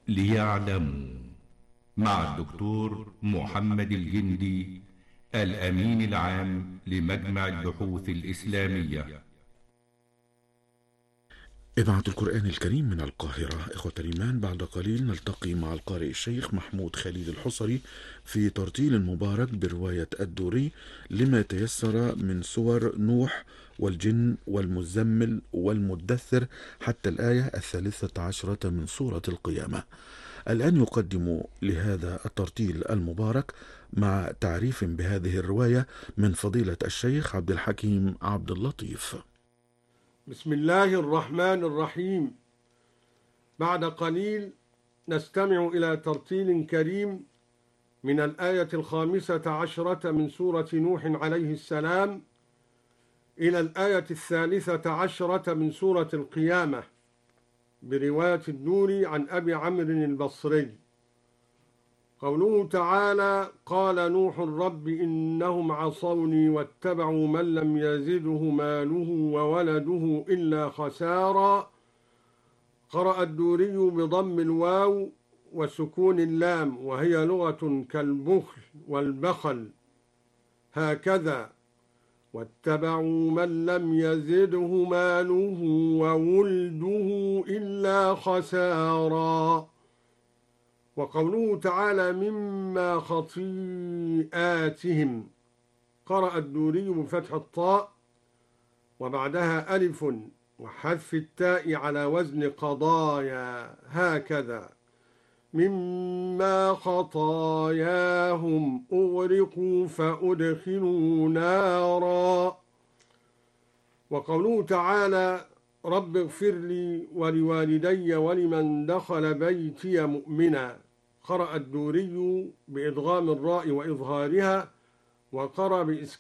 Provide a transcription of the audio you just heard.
ليعلموا، مع الدكتور محمد الجندي، الأمين العام لمجمع البحوث الإسلامية. إذاعة القرآن الكريم من القاهرة. إخوة الإيمان، بعد قليل نلتقي مع القارئ الشيخ محمود خليل الحصري في ترتيل مبارك برواية الدوري لما تيسر من سور نوح والجن والمزمل والمدثر حتى الآية 13 من سورة القيامة. الآن يقدم لهذا الترتيل المبارك مع تعريف بهذه الرواية من فضيلة الشيخ عبد الحكيم عبد اللطيف. بسم الله الرحمن الرحيم. بعد قليل نستمع إلى ترتيل كريم من الآية 15 من سورة نوح عليه السلام إلى الآية 13 من سورة القيامة برواية الدوري عن أبي عمرو البصري. قوله تعالى: قال نوح رب إنهم عصوني واتبعوا من لم يزده ماله وولده إلا خسارا. قرأ الدوري بضم الواو وسكون اللام، وهي لغة كالبخل والبخل، هكذا: واتبعوا من لم يزده ماله وولده إلا خسارا. وقوله تعالى: مما خطيئاتهم. قرأ الدوري بفتح الطاء وبعدها ألف وحذف التاء على وزن قضايا، هكذا: مما خطاياهم أغرقوا فأدخلوا نارا. وقوله تعالى: رب اغفر لي ولوالدي ولمن دخل بيتي مؤمنا. قرأ الدوري بإدغام الراء وإظهارها، وقرأ بإسكان